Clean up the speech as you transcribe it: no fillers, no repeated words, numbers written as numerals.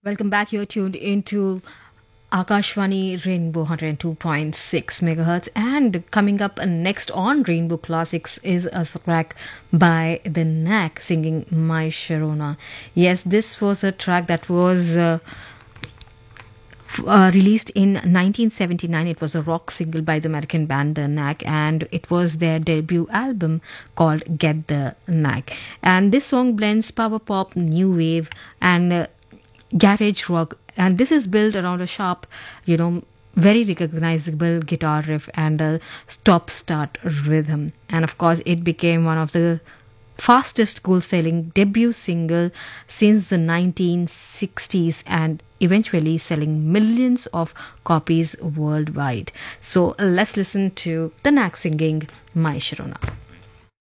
Welcome back. You're tuned into Akashvani Rainbow 102.6 megahertz. And coming up next on Rainbow Classics is a track by The Knack singing My Sharona. Yes, this was a track that was released in 1979. It was a rock single by the American band The Knack, and it was their debut album called Get the Knack. And this song blends power pop, new wave, and garage rock, and this is built around a sharp, very recognizable guitar riff and a stop start rhythm. And of course, it became one of the fastest goal selling debut single since the 1960s and eventually selling millions of copies worldwide. So let's listen to The Knack singing My Sharona.